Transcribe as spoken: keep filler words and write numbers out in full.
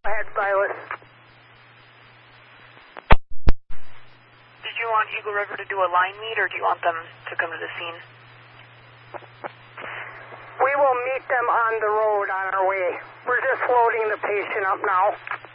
Go ahead, Silas. Did you want Eagle River to do a line meet, or do you want them to come to the scene? We will meet them on the road on our way. We're just loading the patient up now.